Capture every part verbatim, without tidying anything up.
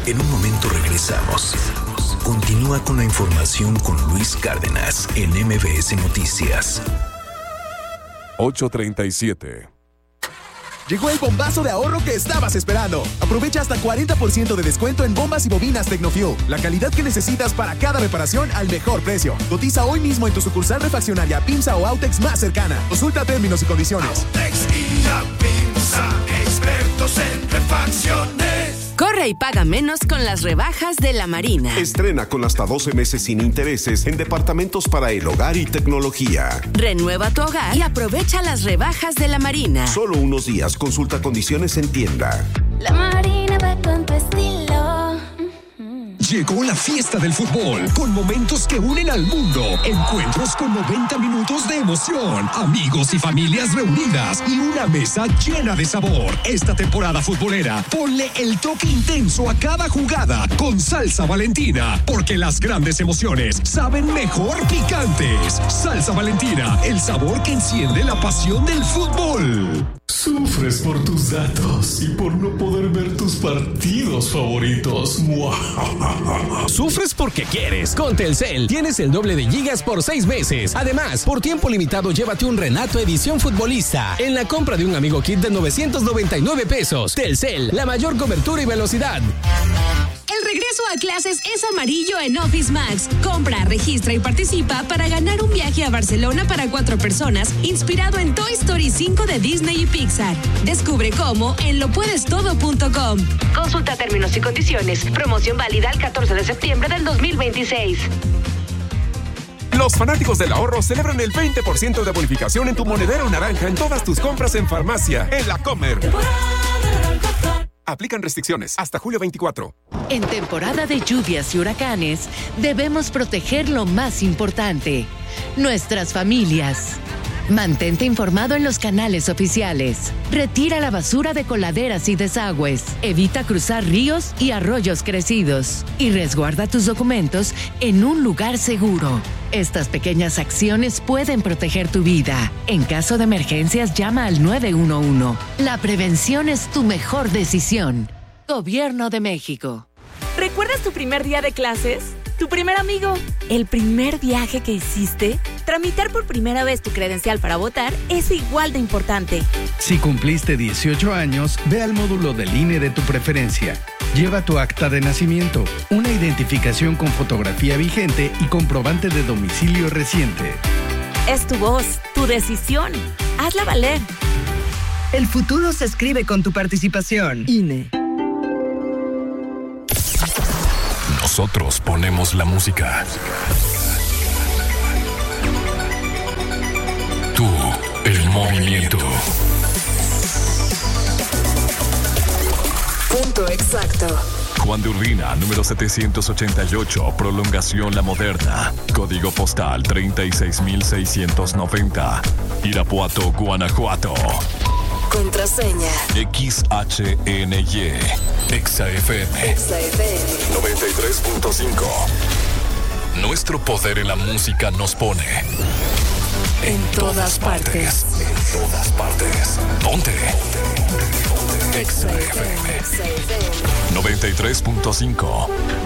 En un momento regresamos. Continúa con la información con Luis Cárdenas en M B S Noticias. ocho treinta y siete. Llegó el bombazo de ahorro que estabas esperando. Aprovecha hasta cuarenta por ciento de descuento en bombas y bobinas Tecnofuel. La calidad que necesitas para cada reparación al mejor precio. Cotiza hoy mismo en tu sucursal refaccionaria Pimsa o Autex más cercana. Consulta términos y condiciones. Autex y la Pimsa, expertos en refacciones. Corre y paga menos con las rebajas de La Marina. Estrena con hasta doce meses sin intereses en departamentos para el hogar y tecnología. Renueva tu hogar y aprovecha las rebajas de La Marina. Solo unos días. Consulta condiciones en tienda. La Marina va con tu estilo. Llegó la fiesta del fútbol, con momentos que unen al mundo. Encuentros con noventa minutos de emoción, amigos y familias reunidas y una mesa llena de sabor. Esta temporada futbolera, ponle el toque intenso a cada jugada con Salsa Valentina, porque las grandes emociones saben mejor picantes. Salsa Valentina, el sabor que enciende la pasión del fútbol. Sufres por tus datos y por no poder ver tus partidos favoritos. Sufres porque quieres. Con Telcel tienes el doble de gigas por seis meses. Además, por tiempo limitado, llévate un Renato Edición Futbolista en la compra de un Amigo Kit de novecientos noventa y nueve pesos. Telcel, la mayor cobertura y velocidad. El regreso a clases es amarillo en Office Max. Compra, registra y participa para ganar un viaje a Barcelona para cuatro personas, inspirado en Toy Story cinco de Disney y Pixar. Descubre cómo en lo puedes todo punto com. Consulta términos y condiciones. Promoción válida el catorce de septiembre del dos mil veintiséis. Los fanáticos del ahorro celebran el veinte por ciento de bonificación en tu monedero naranja en todas tus compras en farmacia, en La Comer. Aplican restricciones hasta julio veinticuatro. En temporada de lluvias y huracanes, debemos proteger lo más importante, nuestras familias. Mantente informado en los canales oficiales. Retira la basura de coladeras y desagües. Evita cruzar ríos y arroyos crecidos. Y resguarda tus documentos en un lugar seguro. Estas pequeñas acciones pueden proteger tu vida. En caso de emergencias, llama al nueve uno uno. La prevención es tu mejor decisión. Gobierno de México. ¿Recuerdas tu primer día de clases? ¿Tu primer amigo? ¿El primer viaje que hiciste? Tramitar por primera vez tu credencial para votar es igual de importante. Si cumpliste dieciocho años, ve al módulo del I N E de tu preferencia. Lleva tu acta de nacimiento, una identificación con fotografía vigente y comprobante de domicilio reciente. Es tu voz, tu decisión. Hazla valer. El futuro se escribe con tu participación. I N E. Nosotros ponemos la música. Tú, el movimiento. Punto exacto. Juan de Urbina, número setecientos ochenta y ocho, prolongación La Moderna. Código postal treinta y seis mil seiscientos noventa. Irapuato, Guanajuato. Contraseña. X H N Y. Exa F M. Exa F M. noventa y tres punto cinco. Nuestro poder en la música nos pone en, en todas, todas partes. partes. En todas partes. Ponte. Exa F M. noventa y tres punto cinco.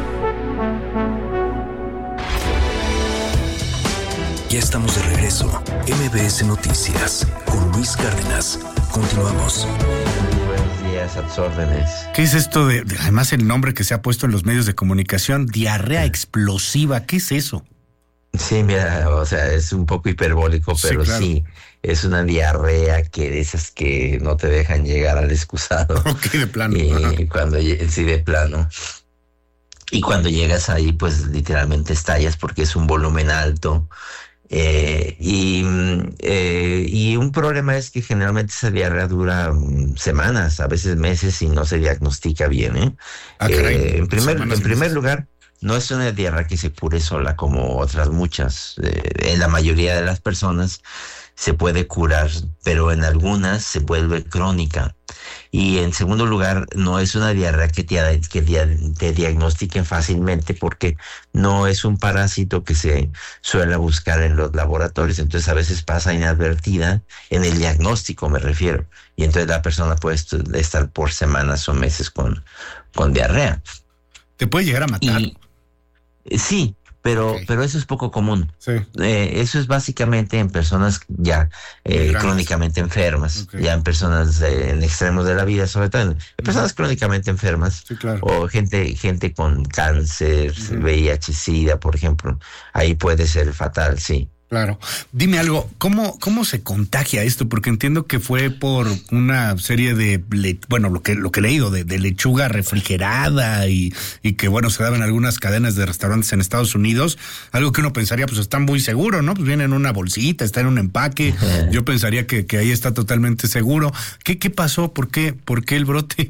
Ya estamos de regreso. M B S Noticias con Luis Cárdenas. Continuamos. Buenos días, a tus órdenes. ¿Qué es esto de, de, además el nombre que se ha puesto en los medios de comunicación, diarrea explosiva? ¿Qué es eso? Sí, mira, o sea, es un poco hiperbólico, pero sí, claro. Sí, es una diarrea que de esas que no te dejan llegar al excusado. Ok, de plano. Y cuando, sí, de plano. Y cuando llegas ahí, pues literalmente estallas porque es un volumen alto. Eh, y, eh, y un problema es que generalmente esa diarrea dura um, semanas, a veces meses, y no se diagnostica bien. ¿eh? Ah, caray, eh, en primer, en en primer meses. lugar, no es una diarrea que se cure sola como otras muchas. Eh, en la mayoría de las personas se puede curar, pero en algunas se vuelve crónica. Y en segundo lugar, no es una diarrea que te, que te diagnostiquen fácilmente porque no es un parásito que se suele buscar en los laboratorios. Entonces a veces pasa inadvertida en el diagnóstico, me refiero. Y entonces la persona puede estar por semanas o meses con, con diarrea. Te puede llegar a matar. Y, sí, pero okay. pero eso es poco común. Sí. Eh, eso es básicamente en personas ya eh, crónicamente enfermas, okay. ya en personas eh, en extremos de la vida, sobre todo en, en personas uh-huh. crónicamente enfermas, sí, claro. o gente gente con cáncer, uh-huh. V I H, SIDA, por ejemplo. Ahí puede ser fatal, sí. Claro. Dime algo, ¿cómo, cómo se contagia esto? Porque entiendo que fue por una serie de, le, bueno, lo que lo que he leído, de, de lechuga refrigerada y, y que, bueno, se daba en algunas cadenas de restaurantes en Estados Unidos. Algo que uno pensaría, pues está muy seguro, ¿no? Pues viene en una bolsita, está en un empaque. Uh-huh. Yo pensaría que, que ahí está totalmente seguro. ¿Qué, qué pasó? ¿Por qué? ¿Por qué el brote?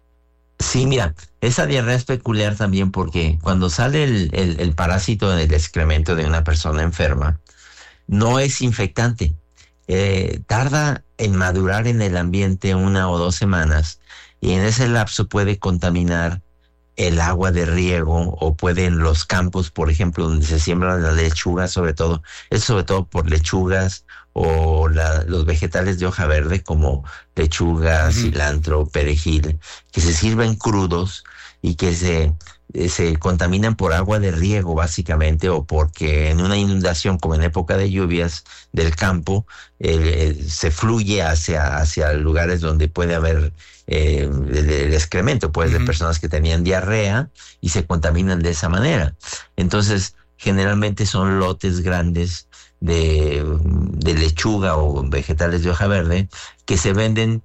Sí, mira, esa diarrea es peculiar también porque cuando sale el, el, el parásito del excremento de una persona enferma, no es infectante. Eh, tarda en madurar en el ambiente una o dos semanas y en ese lapso puede contaminar el agua de riego o puede en los campos, por ejemplo, donde se siembran las lechugas, sobre todo, es sobre todo por lechugas o la, los vegetales de hoja verde como lechuga, uh-huh. cilantro, perejil, que se sirven crudos y que se... se contaminan por agua de riego básicamente o porque en una inundación como en época de lluvias del campo eh, se fluye hacia, hacia lugares donde puede haber eh, el, el excremento pues uh-huh. de personas que tenían diarrea y se contaminan de esa manera. Entonces generalmente son lotes grandes de, de lechuga o vegetales de hoja verde que se venden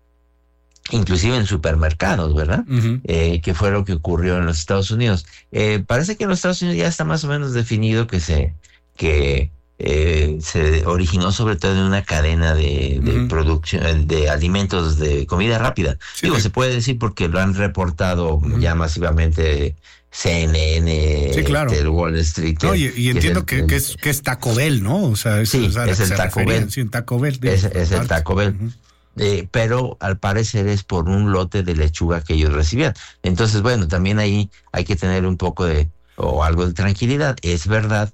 inclusive en supermercados, ¿verdad? Uh-huh. Eh, que fue lo que ocurrió en los Estados Unidos. Eh, parece que en los Estados Unidos ya está más o menos definido que se que eh, se originó sobre todo en una cadena de, de uh-huh. producción de alimentos de comida rápida. Sí, Digo, sí. se puede decir porque lo han reportado uh-huh. ya masivamente C N N, sí, claro. el Wall Street. No, y, y entiendo que es, el, que, es, que es Taco Bell, ¿no? O sea, es, sí, o sea, es el Taco Bell. Sí, Taco Bell. Es, es el Taco Bell. Uh-huh. Eh, pero al parecer es por un lote de lechuga que ellos recibían. Entonces, bueno, también ahí hay que tener un poco de, o algo de tranquilidad. Es verdad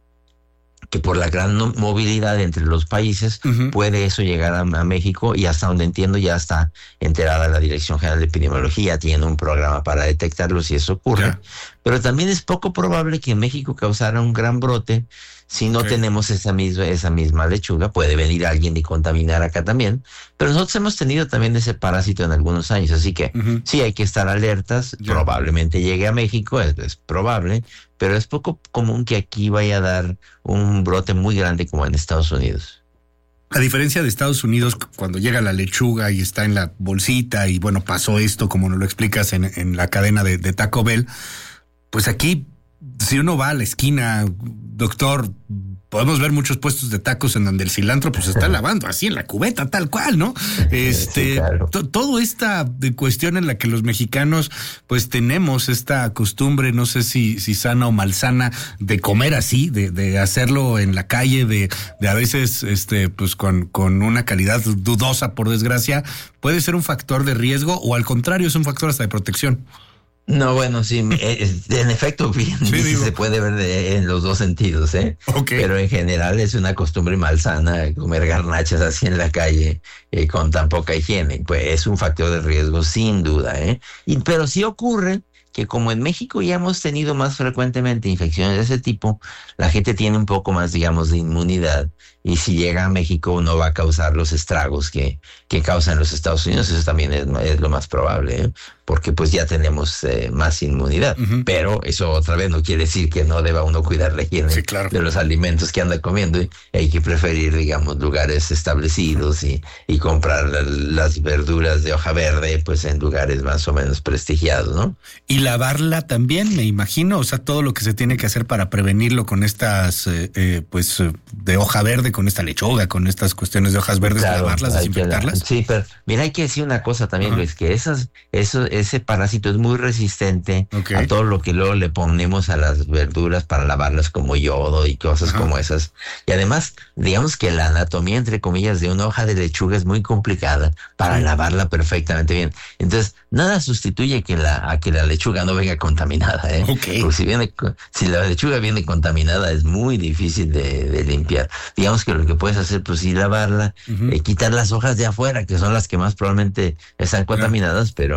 que por la gran no, movilidad entre los países, uh-huh. puede eso llegar a, a México, y hasta donde entiendo ya está enterada la Dirección General de Epidemiología, tiene un programa para detectarlo si eso ocurre. Yeah. Pero también es poco probable que en México causara un gran brote si no okay. tenemos esa misma, esa misma lechuga. Puede venir alguien y contaminar acá también, pero nosotros hemos tenido también ese parásito en algunos años, así que uh-huh. sí hay que estar alertas. Yeah. Probablemente llegue a México, es, es probable, pero es poco común que aquí vaya a dar un brote muy grande como en Estados Unidos. A diferencia de Estados Unidos, cuando llega la lechuga y está en la bolsita y bueno, pasó esto, como nos lo explicas en, en la cadena de, de Taco Bell, pues aquí, si uno va a la esquina, doctor, podemos ver muchos puestos de tacos en donde el cilantro pues se está lavando así en la cubeta, tal cual, ¿no? Este, sí, claro. to, todo esta cuestión en la que los mexicanos pues tenemos esta costumbre, no sé si, si sana o malsana, de comer así, de, de hacerlo en la calle, de, de a veces este, pues con, con una calidad dudosa, por desgracia, puede ser un factor de riesgo o al contrario es un factor hasta de protección. No, bueno, sí, en efecto, bien, sí, se puede ver de, en los dos sentidos, ¿eh? Okay. Pero en general es una costumbre malsana comer garnachas así en la calle eh, con tan poca higiene. Pues es un factor de riesgo sin duda, ¿eh? Y, pero sí ocurre que como en México ya hemos tenido más frecuentemente infecciones de ese tipo, la gente tiene un poco más, digamos, de inmunidad, y si llega a México no va a causar los estragos que, que causan los Estados Unidos. Eso también es, es lo más probable, ¿eh? Porque pues ya tenemos eh, más inmunidad. Uh-huh. Pero eso otra vez no quiere decir que no deba uno cuidar la higiene sí, claro. de los alimentos que anda comiendo. Y hay que preferir, digamos, lugares establecidos y, y comprar las verduras de hoja verde pues en lugares más o menos prestigiados, ¿no? Y lavarla también, me imagino, o sea, todo lo que se tiene que hacer para prevenirlo con estas, eh, eh, pues, de hoja verde, con esta lechuga, con estas cuestiones de hojas verdes, claro, lavarlas, desinfectarlas. La, sí, pero mira, hay que decir una cosa también, Luis, que esas, eso, ese parásito es muy resistente okay. a todo lo que luego le ponemos a las verduras para lavarlas, como yodo y cosas Ajá. como esas. Y además, digamos que la anatomía, entre comillas, de una hoja de lechuga es muy complicada para sí. lavarla perfectamente bien. Entonces, nada sustituye que la, a que la lechuga no venga contaminada, ¿eh? Okay. Porque si viene, si la lechuga viene contaminada es muy difícil de, de limpiar. Digamos que lo que puedes hacer, pues sí, lavarla, uh-huh. eh, quitar las hojas de afuera, que son las que más probablemente están contaminadas, yeah. pero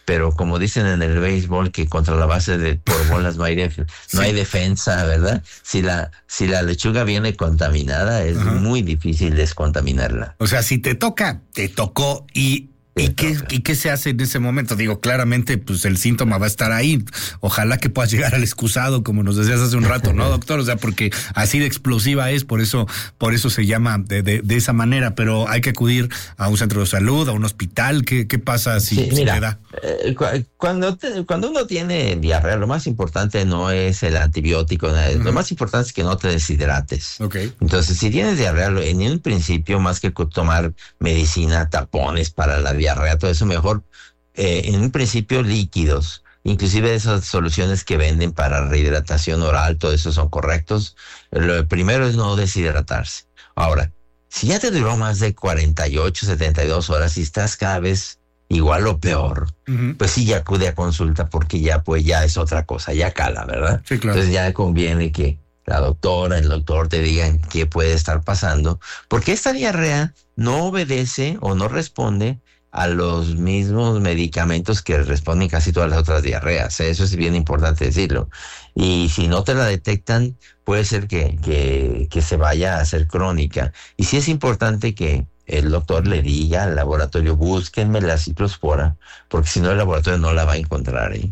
pero como dicen en el béisbol que contra la base de por bolas no hay, def- no Sí. hay defensa, ¿verdad? Si la, si la lechuga viene contaminada, es Ajá. muy difícil descontaminarla. O sea, si te toca, te tocó y... ¿Y qué, ¿Y qué se hace en ese momento? Digo, claramente, pues el síntoma va a estar ahí. Ojalá que puedas llegar al excusado, como nos decías hace un rato, ¿no, doctor? O sea, porque así de explosiva es, por eso, por eso se llama de, de, de esa manera. Pero hay que acudir a un centro de salud, a un hospital. ¿Qué, qué pasa si, Sí, si mira, te da? eh, cu- cuando, te- cuando uno tiene diarrea, lo más importante no es el antibiótico, nada, lo más importante es que no te deshidrates. Okay. Entonces, si tienes diarrea, lo- en un principio, más que co- tomar medicina, tapones para la diarrea, todo eso, mejor, eh, en un principio, líquidos. Inclusive esas soluciones que venden para rehidratación oral, todo eso son correctos. Lo primero es no deshidratarse. Ahora, si ya te duró más de cuarenta y ocho, setenta y dos horas y estás cada vez igual o peor, Uh-huh. pues sí, ya acude a consulta porque ya pues ya es otra cosa, ya cala, ¿verdad? Sí, claro. Entonces ya conviene que la doctora, el doctor te digan qué puede estar pasando, porque esta diarrea no obedece o no responde a los mismos medicamentos que responden casi todas las otras diarreas. Eso es bien importante decirlo. Y si no te la detectan, puede ser que, que, que se vaya a hacer crónica. Y sí es importante que el doctor le diga al laboratorio, búsquenme la ciclospora, porque si no el laboratorio no la va a encontrar ahí.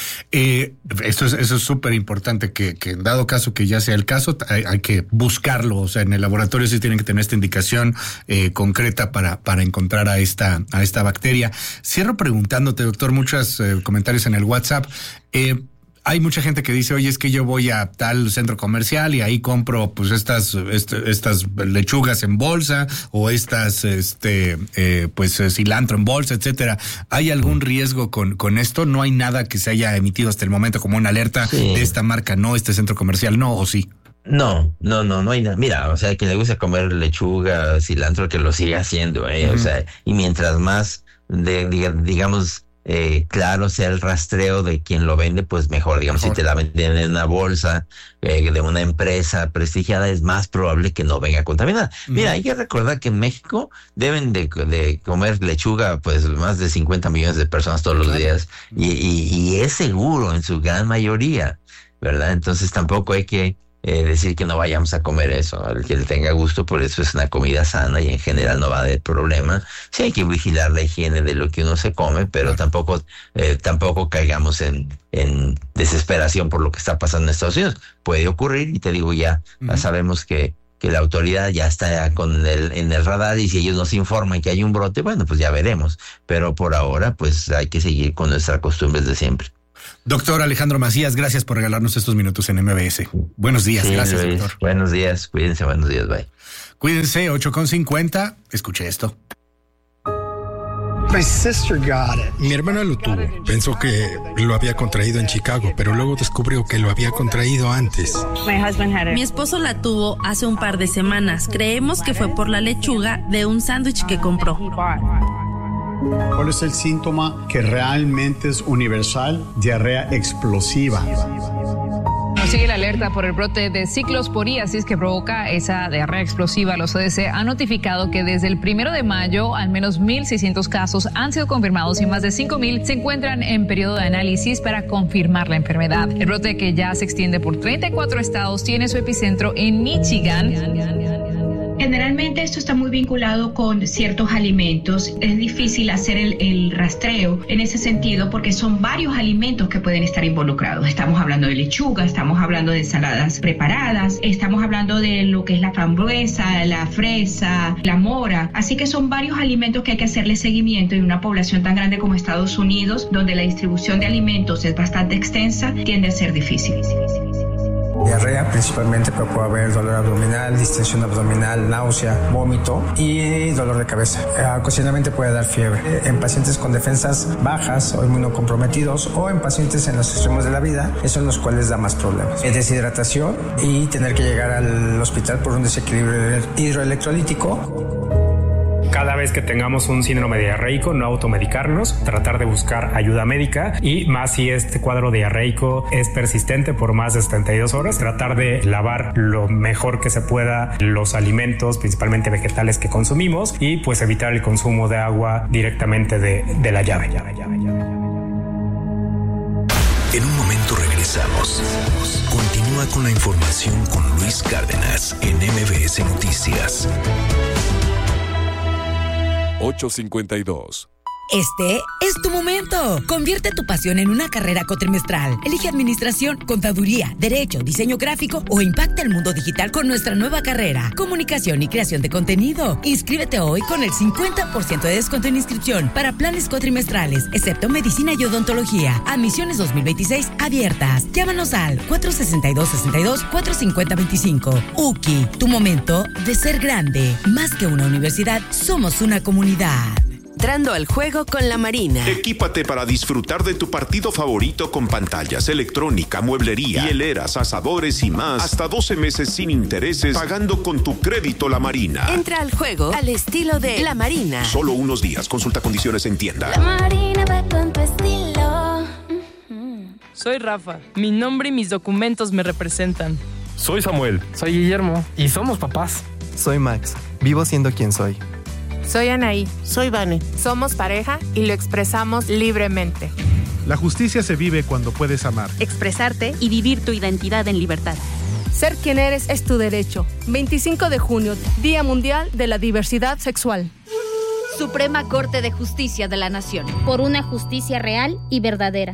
Eh, esto es, eso es súper importante, que, que en dado caso que ya sea el caso, hay, hay que buscarlo. O sea, en el laboratorio sí tienen que tener esta indicación eh, concreta para, para encontrar a esta, a esta bacteria. Cierro preguntándote, doctor, muchos eh, comentarios en el WhatsApp. Eh, Hay mucha gente que dice, oye, es que yo voy a tal centro comercial y ahí compro pues estas este, estas lechugas en bolsa o estas este eh, pues eh, cilantro en bolsa, etcétera. ¿Hay algún riesgo con con esto? ¿No hay nada que se haya emitido hasta el momento como una alerta Sí. de esta marca no, este centro comercial no, o sí? No, no, no, no hay nada. Mira, o sea, que le gusta comer lechuga, cilantro, que lo siga haciendo, ¿eh? Ujú. O sea, y mientras más, de, diga- digamos, eh, claro sea el rastreo de quien lo vende, pues mejor. Digamos, Mejor. si te la venden en una bolsa eh, de una empresa prestigiada, es más probable que no venga contaminada. Mira, hay que recordar que en México deben de, de comer lechuga, pues, más de cincuenta millones de personas todos los días, y, y, y es seguro en su gran mayoría, ¿verdad? Entonces tampoco hay que eh, decir que no vayamos a comer eso. Al que le tenga gusto, por eso es una comida sana y en general no va a haber problema. Sí hay que vigilar la higiene de lo que uno se come, pero tampoco eh, tampoco caigamos en, en desesperación por lo que está pasando en Estados Unidos. Puede ocurrir y te digo, ya, ya sabemos que que la autoridad ya está con el, en el radar, y si ellos nos informan que hay un brote, bueno, pues ya veremos. Pero por ahora, pues hay que seguir con nuestras costumbres de siempre. Doctor Alejandro Macías, gracias por regalarnos estos minutos en M B S. Buenos días, Sí, gracias, Luis, doctor. buenos días, cuídense, buenos días, bye. Cuídense, ocho con cincuenta. Escuche esto. My sister got it. Mi hermana lo tuvo. Pensó que lo había contraído en Chicago, pero luego descubrió que lo había contraído antes. Mi esposo la tuvo hace un par de semanas. Creemos que fue por la lechuga de un sándwich que compró. ¿Cuál es el síntoma que realmente es universal? Diarrea explosiva. Sigue la alerta por el brote de ciclosporiasis que provoca esa diarrea explosiva. Los C D C ha notificado que desde el primero de mayo al menos mil seiscientos casos han sido confirmados y más de cinco mil se encuentran en periodo de análisis para confirmar la enfermedad. El brote, que ya se extiende por treinta y cuatro estados, tiene su epicentro en Michigan. Generalmente esto está muy vinculado con ciertos alimentos. Es difícil hacer el, el rastreo en ese sentido porque son varios alimentos que pueden estar involucrados. Estamos hablando de lechuga, estamos hablando de ensaladas preparadas, estamos hablando de lo que es la frambuesa, la fresa, la mora. Así que son varios alimentos que hay que hacerle seguimiento, y una población tan grande como Estados Unidos, donde la distribución de alimentos es bastante extensa, tiende a ser difícil. Diarrea principalmente, pero puede haber dolor abdominal, distensión abdominal, náusea, vómito y dolor de cabeza. Eh, ocasionalmente puede dar fiebre. Eh, en pacientes con defensas bajas o inmunocomprometidos, o en pacientes en los extremos de la vida, esos en los cuales da más problemas. Eh, deshidratación y tener que llegar al hospital por un desequilibrio hidroelectrolítico. Cada vez que tengamos un síndrome diarreico, no automedicarnos, tratar de buscar ayuda médica, y más si este cuadro diarreico es persistente por más de setenta y dos horas, tratar de lavar lo mejor que se pueda los alimentos, principalmente vegetales, que consumimos, y pues evitar el consumo de agua directamente de, de la llave. llave, llave, llave. En un momento regresamos. Continúa con la información con Luis Cárdenas en M B S Noticias. ocho cincuenta y dos. Este es tu momento. Convierte tu pasión en una carrera cuatrimestral. Elige administración, contaduría, derecho, diseño gráfico o impacta el mundo digital con nuestra nueva carrera, comunicación y creación de contenido. Inscríbete hoy con el cincuenta por ciento de descuento en inscripción para planes cuatrimestrales, excepto medicina y odontología. Admisiones dos mil veintiséis abiertas. Llámanos al cuatro sesenta y dos, sesenta y dos, cuatro cincuenta, veinticinco. U C I, tu momento de ser grande. Más que una universidad, somos una comunidad. Entrando al juego con la Marina. Equípate para disfrutar de tu partido favorito con pantallas, electrónica, mueblería, hieleras, asadores y más. Hasta doce meses sin intereses, pagando con tu crédito La Marina. Entra al juego al estilo de La Marina. Solo unos días. Consulta condiciones en tienda. La Marina va con tu estilo. Soy Rafa. Mi nombre y mis documentos me representan. Soy Samuel. Soy Guillermo. Y somos papás. Soy Max. Vivo siendo quien soy. Soy Anaí. Soy Vane. Somos pareja y lo expresamos libremente. La justicia se vive cuando puedes amar, expresarte y vivir tu identidad en libertad. Ser quien eres es tu derecho. veinticinco de junio, Día Mundial de la Diversidad Sexual. Suprema Corte de Justicia de la Nación. Por una justicia real y verdadera.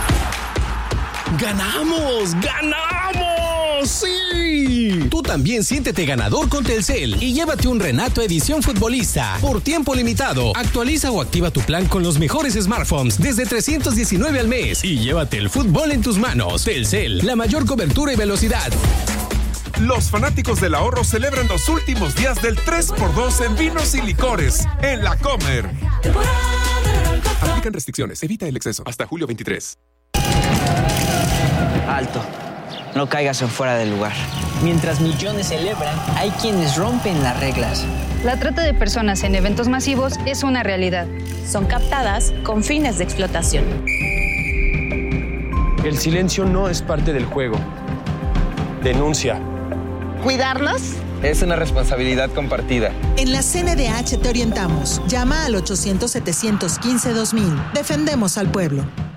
¡Ganamos! ¡Ganamos! ¡Sí! Tú también siéntete ganador con Telcel y llévate un Renato edición futbolista por tiempo limitado. Actualiza o activa tu plan con los mejores smartphones desde trescientos diecinueve al mes y llévate el fútbol en tus manos. Telcel, la mayor cobertura y velocidad. Los fanáticos del ahorro celebran los últimos días del tres por dos en vinos y licores en La Comer. Aplican restricciones, evita el exceso. Hasta julio veintitrés. Alto. No caigas en fuera del lugar. Mientras millones celebran, hay quienes rompen las reglas. La trata de personas en eventos masivos es una realidad. Son captadas con fines de explotación. El silencio no es parte del juego. Denuncia. ¿Cuidarnos? Es una responsabilidad compartida. En la C N D H te orientamos. Llama al ochocientos, setecientos quince, dos mil. Defendemos al pueblo.